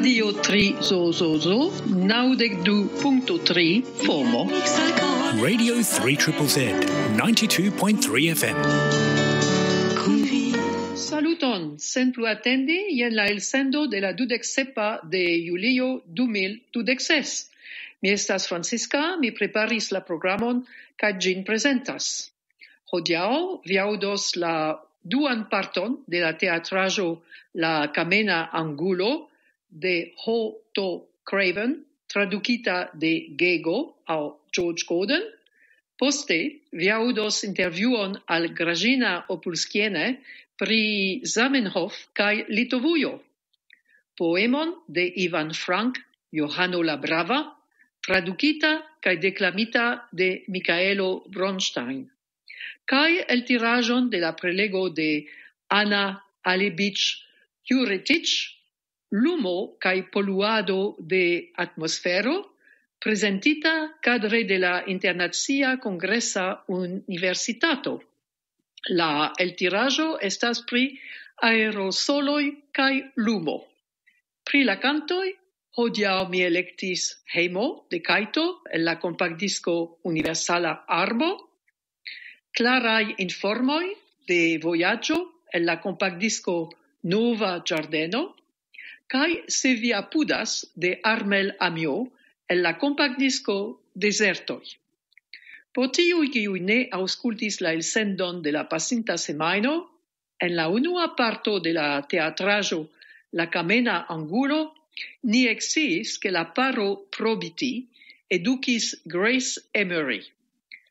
Radio 3 Zozozo, 92.3 FOMO. Radio 3ZZZ, 92.3 FM. Saluton, sen plu attendi, jen la elsendo de la 27 de julio 2026. Mi estas Francisca, mi preparis la programon, kaj gin presentas. Hodiaŭ vi aŭdos la duan parton de la teatraĵo La Kamena Angulo de H.T. Craven, tradukita de Gego aŭ George Gordon. Poste vi aŭdos intervjuon al Grażyna Opulskiene pri Zamenhof kaj Litovujo. Poemon de Ivan Frank, Johano la Brava, tradukita kaj deklamita de Michaelo Bronstein. Kaj eltiraĵon de la prelego de Anna Alebic-Juretic, Lumo kaj poluado de atmosfero, presentita kadre de la Internacia Kongresa Universitato. La eltiraĵo estas pri aerosoloj kaj lumo. Pri la kantoj, hodiaŭ mi elektis Hejmo de Kajto el la kompaktdisko Universala Arbo, Klaraj informoj de vojaĝo el la kompaktdisko Nova Ĝardeno, kaj Se vi apudas de Armel Amiot el la kompaktdisko Dezertoj. Por tiuj, kiuj ne aŭskultis la elsendon de la pasinta semajno, en la unua parto de la teatraĵo La Kamena Angulo, ni eksciis ke la paro Probiti edukis Grace Emery.